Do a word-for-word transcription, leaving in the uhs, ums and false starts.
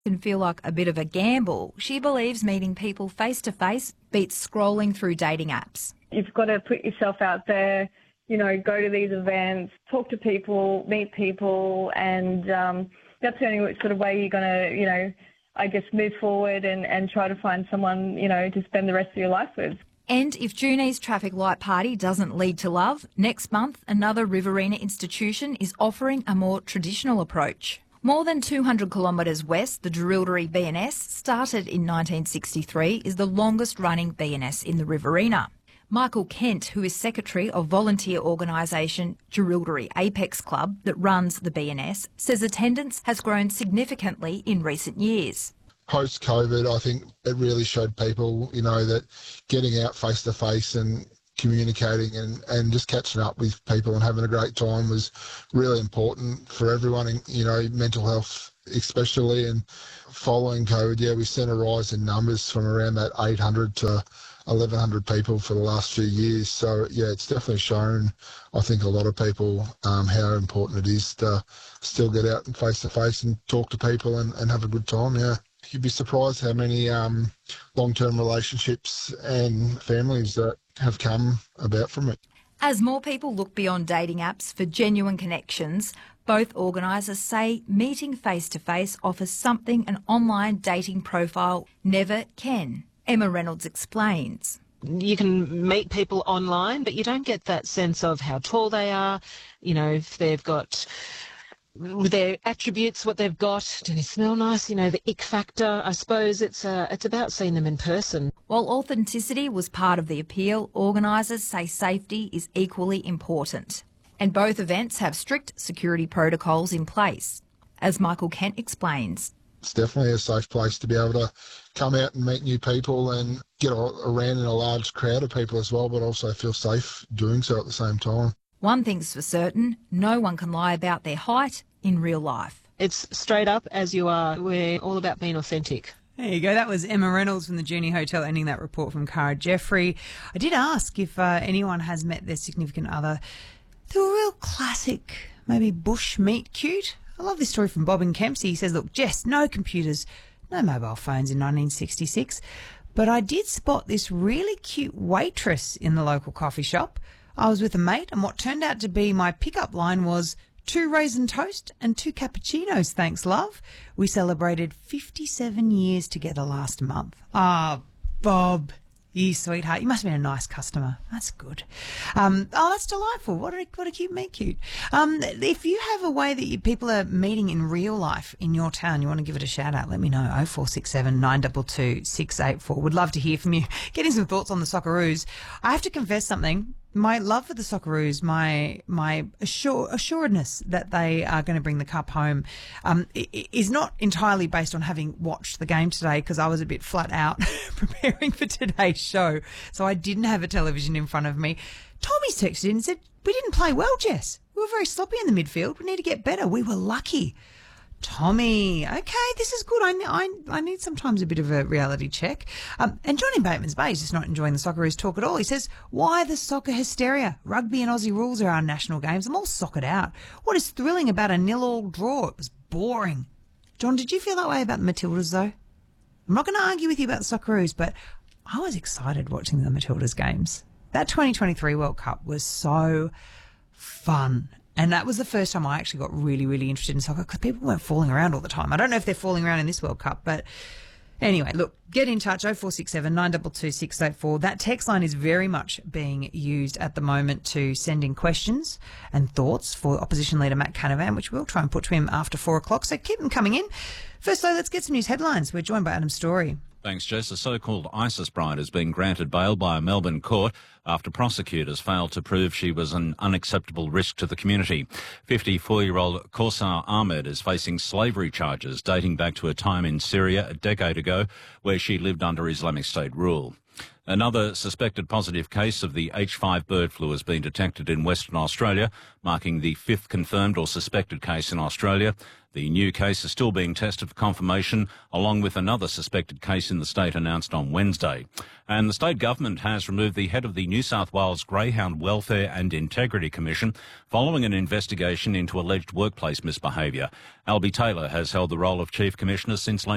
Can feel like a bit of a gamble. She believes meeting people face-to-face beats scrolling through dating apps. You've got to put yourself out there, you know, go to these events, talk to people, meet people, and um, that's the only sort of way you're going to, you know, I guess move forward and, and try to find someone, you know, to spend the rest of your life with. And if Junie's traffic light party doesn't lead to love, next month another Riverina institution is offering a more traditional approach. More than two hundred kilometres west, the Jerilderie B and S, started in nineteen sixty-three, is the longest-running B and S in the Riverina. Michael Kent, who is secretary of volunteer organisation Jerilderie Apex Club that runs the B and S, says attendance has grown significantly in recent years. Post-COVID, I think it really showed people, you know, that getting out face-to-face and communicating and, and just catching up with people and having a great time was really important for everyone, and, you know, mental health especially. And following COVID, yeah, we've seen a rise in numbers from around that eight hundred to eleven hundred people for the last few years. So, yeah, it's definitely shown, I think, a lot of people um, how important it is to still get out and face-to-face and talk to people and, and have a good time, yeah. You'd be surprised how many um, long-term relationships and families that have come about from it. As more people look beyond dating apps for genuine connections, both organisers say meeting face-to-face offers something an online dating profile never can. Emma Reynolds explains. You can meet people online, but you don't get that sense of how tall they are, you know, if they've got their attributes, what they've got. Do they smell nice? You know, the ick factor. I suppose it's uh, it's about seeing them in person. While authenticity was part of the appeal, organisers say safety is equally important. And both events have strict security protocols in place. As Michael Kent explains. It's definitely a safe place to be able to come out and meet new people and get around in a large crowd of people as well, but also feel safe doing so at the same time. One thing's for certain, no one can lie about their height in real life. It's straight up as you are. We're all about being authentic. There you go. That was Emma Reynolds from the Junie Hotel, ending that report from Cara Jeffrey. I did ask if uh, anyone has met their significant other through a real classic, maybe bush meet cute. I love this story from Bob in Kempsey. He says, look, Jess, no computers, no mobile phones in nineteen sixty-six, but I did spot this really cute waitress in the local coffee shop. I was with a mate, and what turned out to be my pickup line was two raisin toast and two cappuccinos, thanks, love. We celebrated fifty-seven years together last month. Ah, Bob, you sweetheart. You must have been a nice customer. That's good. Um, oh, that's delightful. What a, what a cute meet cute. Um, if you have a way that you, people are meeting in real life in your town, you want to give it a shout out, let me know. oh four six seven, nine two two, six eight four. Would love to hear from you. Getting some thoughts on the Socceroos. I have to confess something. My love for the Socceroos, my my assure, assuredness that they are going to bring the cup home, um, is not entirely based on having watched the game today, because I was a bit flat out preparing for today's show, so I didn't have a television in front of me. Tommy's texted in and said, we didn't play well, Jess. We were very sloppy in the midfield. We need to get better. We were lucky. Tommy, okay, this is good. I, I, I need sometimes a bit of a reality check. Um, and Johnny Bateman's Bay is just not enjoying the Socceroos talk at all. He says, why the soccer hysteria? Rugby and Aussie rules are our national games. I'm all soccered out. What is thrilling about a nil-all draw? It was boring. John, did you feel that way about the Matildas, though? I'm not going to argue with you about the Socceroos, but I was excited watching the Matildas games. That twenty twenty-three World Cup was so fun. And that was the first time I actually got really, really interested in soccer, because people weren't falling around all the time. I don't know if they're falling around in this World Cup, but anyway, look, get in touch, oh four six seven, nine two two, six eight four. That text line is very much being used at the moment to send in questions and thoughts for Opposition Leader Matt Canavan, which we'll try and put to him after four o'clock. So keep them coming in. First, though, let's get some news headlines. We're joined by Adam Story. Thanks, Jess. A so-called ISIS bride has been granted bail by a Melbourne court after prosecutors failed to prove she was an unacceptable risk to the community. fifty-four-year-old Kaussar Ahmed is facing slavery charges dating back to a time in Syria a decade ago where she lived under Islamic State rule. Another suspected positive case of the H five bird flu has been detected in Western Australia, marking the fifth confirmed or suspected case in Australia. The new case is still being tested for confirmation, along with another suspected case in the state announced on Wednesday. And the state government has removed the head of the New South Wales Greyhound Welfare and Integrity Commission following an investigation into alleged workplace misbehaviour. Albie Taylor has held the role of Chief Commissioner since late